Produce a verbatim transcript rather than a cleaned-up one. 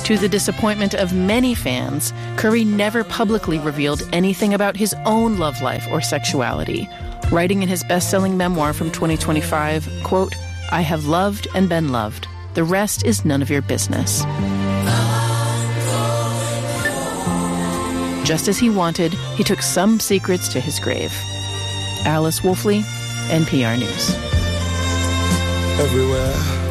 To the disappointment of many fans, Curry never publicly revealed anything about his own love life or sexuality, writing in his best-selling memoir from twenty twenty-five, quote, "I have loved and been loved. The rest is none of your business." Just as he wanted, he took some secrets to his grave. Alice Wolfley, N P R News. Everywhere